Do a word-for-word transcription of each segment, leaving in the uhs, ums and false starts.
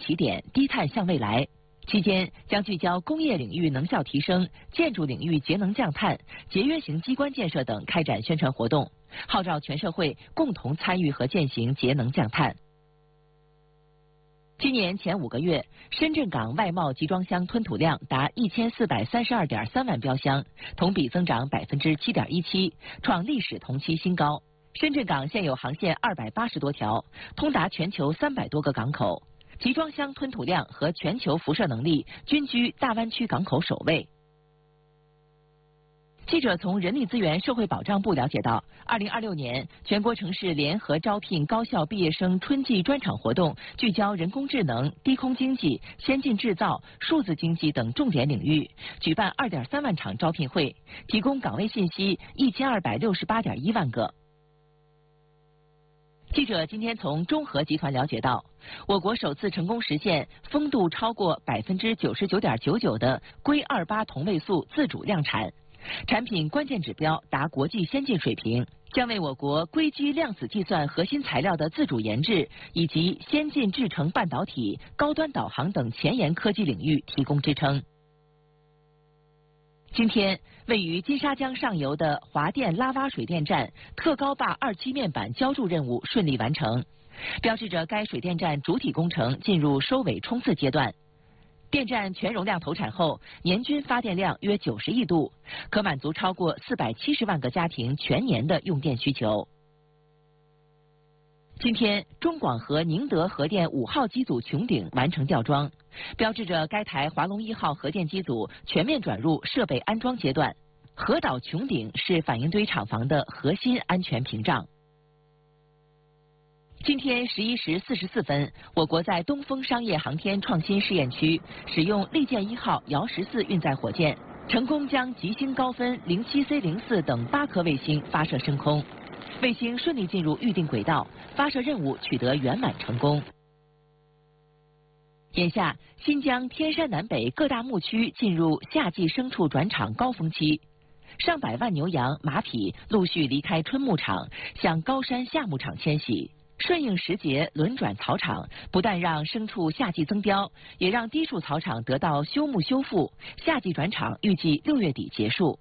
起点，低碳向未来。期间将聚焦工业领域能效提升、建筑领域节能降碳、节约型机关建设等开展宣传活动，号召全社会共同参与和践行节能降碳。今年前五个月，深圳港外贸集装箱吞吐量达一千四百三十二点三万标箱，同比增长百分之七点一七，创历史同期新高。深圳港现有航线二百八十多条，通达全球三百多个港口，集装箱吞吐量和全球辐射能力均居大湾区港口首位。记者从人力资源社会保障部了解到，二零二六年全国城市联合招聘高校毕业生春季专场活动聚焦人工智能、低空经济、先进制造、数字经济等重点领域，举办二点三万场招聘会，提供岗位信息一千二百六十八点一万个。记者今天从中核集团了解到，我国首次成功实现风度超过百分之九十九点九九的硅二八同位素自主量产。产品关键指标达国际先进水平，将为我国硅基量子计算核心材料的自主研制以及先进制程半导体、高端导航等前沿科技领域提供支撑。今天，位于金沙江上游的华电拉洼水电站特高坝二期面板浇筑任务顺利完成，标志着该水电站主体工程进入收尾冲刺阶段。电站全容量投产后，年均发电量约九十亿度，可满足超过四百七十万个家庭全年的用电需求。今天，中广核宁德核电五号机组穹顶完成吊装，标志着该台华龙一号核电机组全面转入设备安装阶段。核岛穹顶是反应堆厂房的核心安全屏障。今天十一时四十四分，我国在东风商业航天创新试验区使用利剑一号遥十四运载火箭，成功将极星高分零七 C 零四等八颗卫星发射升空，卫星顺利进入预定轨道，发射任务取得圆满成功。眼下，新疆天山南北各大牧区进入夏季牲畜转场高峰期，上百万牛羊、马匹陆续离开春牧场，向高山夏牧场迁徙。顺应时节轮转草场，不但让牲畜夏季增膘，也让低数草场得到休牧修复。夏季转场预计六月底结束。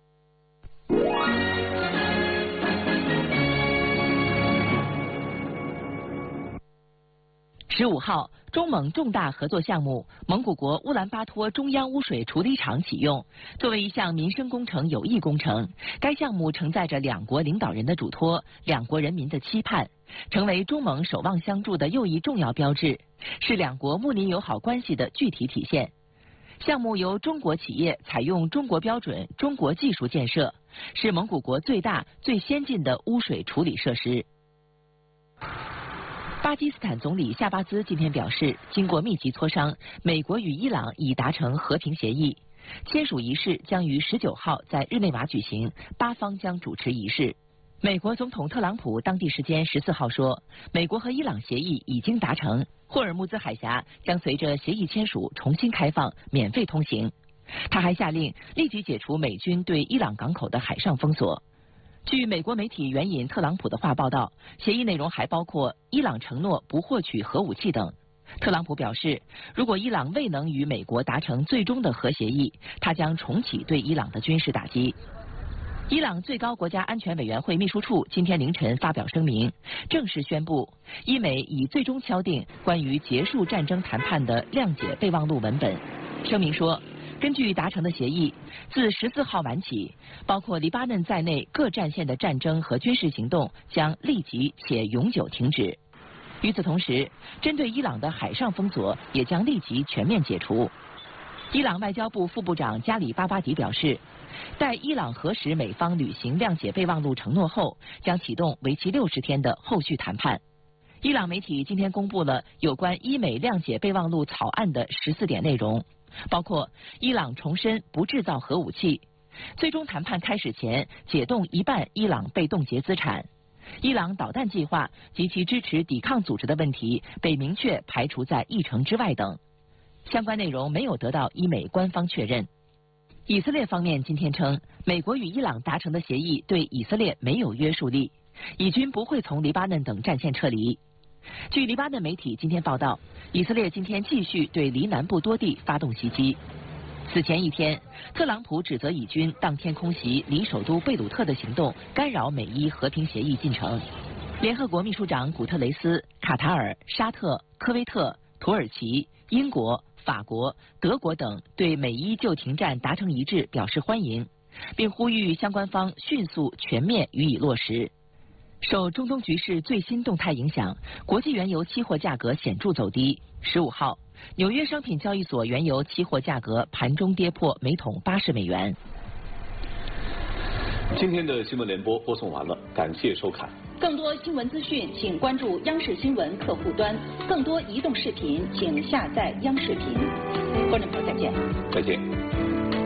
十五号，中蒙重大合作项目蒙古国乌兰巴托中央污水处理厂启用。作为一项民生工程有益工程，该项目承载着两国领导人的嘱托、两国人民的期盼，成为中蒙守望相助的又一重要标志，是两国睦邻友好关系的具体体现。项目由中国企业采用中国标准、中国技术建设，是蒙古国最大、最先进的污水处理设施。巴基斯坦总理夏巴兹今天表示，经过密集磋商，美国与伊朗已达成和平协议，签署仪式将于十九号在日内瓦举行，巴方将主持仪式。美国总统特朗普当地时间十四号说，美国和伊朗协议已经达成，霍尔木兹海峡将随着协议签署重新开放，免费通行。他还下令立即解除美军对伊朗港口的海上封锁。据美国媒体援引特朗普的话报道，协议内容还包括伊朗承诺不获取核武器等。特朗普表示，如果伊朗未能与美国达成最终的核协议，他将重启对伊朗的军事打击。伊朗最高国家安全委员会秘书处今天凌晨发表声明，正式宣布伊美已最终敲定关于结束战争谈判的谅解备忘录文本。声明说，根据达成的协议，自十四号晚起，包括黎巴嫩在内各战线的战争和军事行动将立即且永久停止。与此同时，针对伊朗的海上封锁也将立即全面解除。伊朗外交部副部长加里巴巴迪表示，待伊朗核实美方履行谅解备忘录承诺后，将启动为期六十天的后续谈判。伊朗媒体今天公布了有关伊美谅解备忘录草案的十四点内容，包括伊朗重申不制造核武器，最终谈判开始前解冻一半伊朗被冻结资产，伊朗导弹计划及其支持抵抗组织的问题被明确排除在议程之外等。相关内容没有得到伊美官方确认。以色列方面今天称，美国与伊朗达成的协议对以色列没有约束力，以军不会从黎巴嫩等战线撤离。 据黎巴嫩媒体今天报道，以色列今天继续对黎南部多地发动袭击。此前一天，特朗普指责以军当天空袭离首都贝鲁特的行动干扰美伊和平协议进程。联合国秘书长古特雷斯、卡塔尔、沙特、科威特、土耳其、英国、法国、德国等对美伊就停战达成一致表示欢迎，并呼吁相关方迅速全面予以落实。受中东局势最新动态影响，国际原油期货价格显著走低。十五号，纽约商品交易所原油期货价格盘中跌破每桶八十美元。 今天的新闻联播播送完了，感谢收看。 更多新闻资讯，请关注央视新闻客户端；更多移动视频，请下载央视频。观众朋友，再见。 再见。